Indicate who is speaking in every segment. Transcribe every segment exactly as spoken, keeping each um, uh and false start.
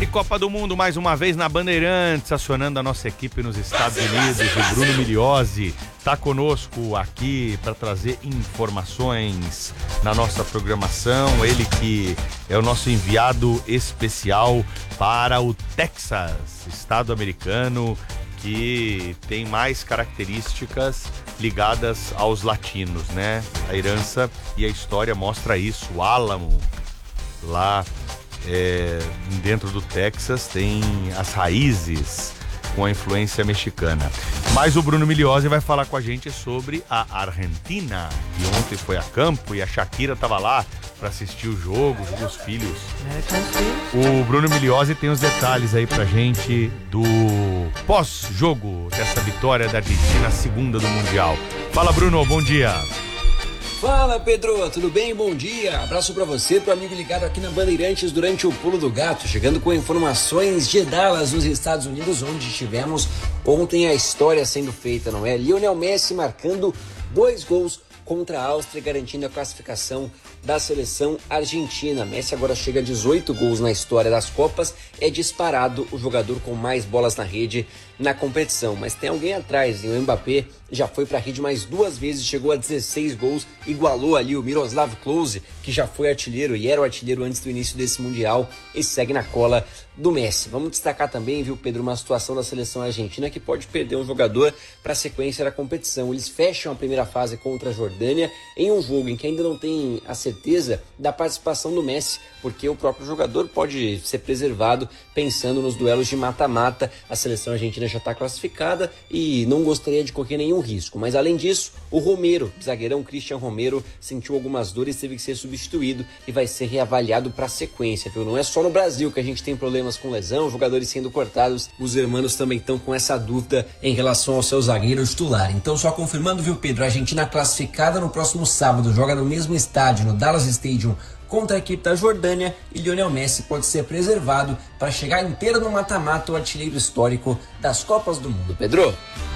Speaker 1: de Copa do Mundo mais uma vez na Bandeirantes, acionando a nossa equipe nos Estados Unidos. O Bruno Migliozzi está conosco aqui para trazer informações na nossa programação. Ele que é o nosso enviado especial para o Texas, estado americano, que tem mais características ligadas aos latinos, né? A herança e a história mostra isso. O Álamo, lá é, dentro do Texas, tem as raízes com a influência mexicana. Mas o Bruno Migliozzi vai falar com a gente sobre a Argentina, que ontem foi a campo e a Shakira estava lá para assistir o jogo, com os filhos.
Speaker 2: É, com os filhos.
Speaker 1: O Bruno Migliozzi tem os detalhes aí pra gente do pós-jogo dessa vitória da Argentina, segunda do Mundial. Fala, Bruno, bom dia.
Speaker 3: Fala, Pedro, tudo bem? Bom dia. Abraço pra você, pro amigo ligado aqui na Bandeirantes durante o Pulo do Gato, chegando com informações de Dallas, nos Estados Unidos, onde tivemos ontem a história sendo feita, não é? Lionel Messi marcando dois gols contra a Áustria, garantindo a classificação da seleção argentina. Messi agora chega a dezoito gols na história das Copas, é disparado o jogador com mais bolas na rede na competição, mas tem alguém atrás, e o Mbappé já foi para a rede mais duas vezes, chegou a dezesseis gols, igualou ali o Miroslav Klose, que já foi artilheiro e era o artilheiro antes do início desse Mundial, e segue na cola do Messi. Vamos destacar também, viu, Pedro, uma situação da seleção argentina que pode perder um jogador para a sequência da competição. Eles fecham a primeira fase contra a Jordânia em um jogo em que ainda não tem a certeza da participação do Messi, porque o próprio jogador pode ser preservado pensando nos duelos de mata-mata. A seleção argentina já está classificada e não gostaria de correr nenhum risco. Mas além disso, o Romero, zagueirão Cristian Romero, sentiu algumas dores, teve que ser substituído e vai ser reavaliado para a sequência, viu? Não é só no Brasil que a gente tem problemas com lesão, jogadores sendo cortados, os hermanos também estão com essa dúvida em relação ao seu zagueiro titular. Então, só confirmando, viu, Pedro, a Argentina classificada no próximo sábado, joga no mesmo estádio, no Dallas Stadium, contra a equipe da Jordânia, e Lionel Messi pode ser preservado para chegar inteiro no mata-mata, o artilheiro histórico das Copas do Mundo. Pedro?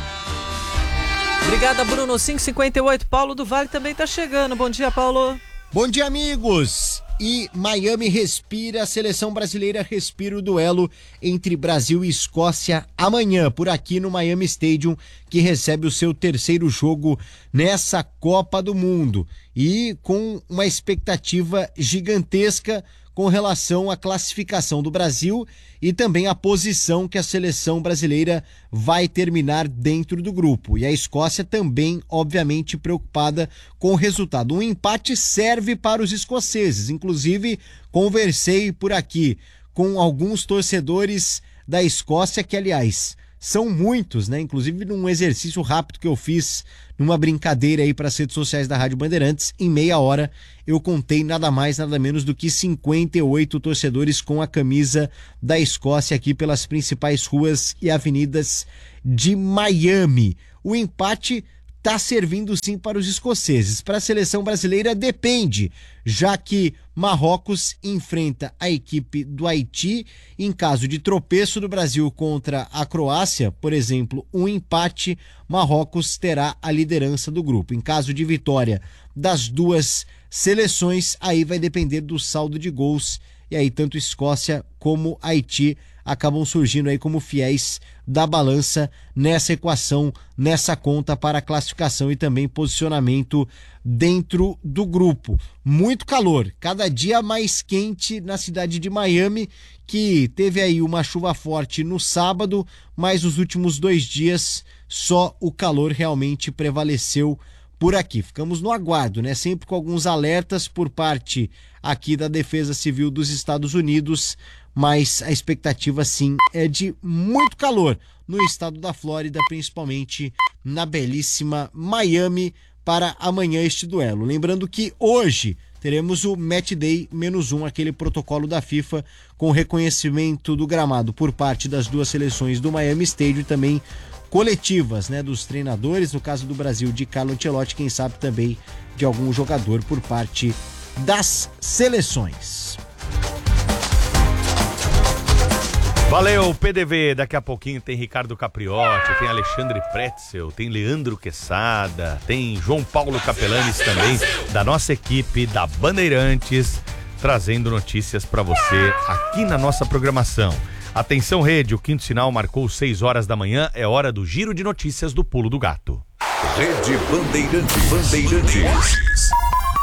Speaker 2: Obrigada, Bruno. cinco e cinquenta e oito, Paulo do Vale também está chegando. Bom dia, Paulo.
Speaker 4: Bom dia, amigos. E Miami respira, a seleção brasileira respira o duelo entre Brasil e Escócia amanhã, por aqui no Miami Stadium, que recebe o seu terceiro jogo nessa Copa do Mundo. E com uma expectativa gigantesca com relação à classificação do Brasil e também a posição que a seleção brasileira vai terminar dentro do grupo. E a Escócia também, obviamente, preocupada com o resultado. Um empate serve para os escoceses. Inclusive, conversei por aqui com alguns torcedores da Escócia que, aliás, são muitos, né? Inclusive num exercício rápido que eu fiz numa brincadeira aí para as redes sociais da Rádio Bandeirantes, em meia hora eu contei nada mais, nada menos do que cinquenta e oito torcedores com a camisa da Escócia aqui pelas principais ruas e avenidas de Miami. O empate está servindo sim para os escoceses. Para a seleção brasileira depende, já que Marrocos enfrenta a equipe do Haiti. Em caso de tropeço do Brasil contra a Croácia, por exemplo, um empate, Marrocos terá a liderança do grupo. Em caso de vitória das duas seleções, aí vai depender do saldo de gols, e aí tanto Escócia como Haiti acabam surgindo aí como fiéis da balança nessa equação, nessa conta para a classificação e também posicionamento dentro do grupo. Muito calor, cada dia mais quente na cidade de Miami, que teve aí uma chuva forte no sábado, mas nos últimos dois dias só o calor realmente prevaleceu por aqui. Ficamos no aguardo, né? Sempre com alguns alertas por parte aqui da Defesa Civil dos Estados Unidos, mas a expectativa sim é de muito calor no estado da Flórida, principalmente na belíssima Miami, para amanhã este duelo. Lembrando que hoje teremos o Match Day menos um, aquele protocolo da FIFA com reconhecimento do gramado por parte das duas seleções do Miami Stadium e também coletivas, né, dos treinadores, no caso do Brasil de Carlo Ancelotti, quem sabe também de algum jogador por parte das seleções.
Speaker 1: Valeu, P D V. Daqui a pouquinho tem Ricardo Capriotti, tem Alexandre Pretzel, tem Leandro Quesada, tem João Paulo Capelanes também, da nossa equipe da Bandeirantes, trazendo notícias para você aqui na nossa programação. Atenção, rede, o quinto sinal marcou seis horas da manhã, é hora do giro de notícias do Pulo do Gato.
Speaker 5: Rede Bandeirantes. Bandeirantes.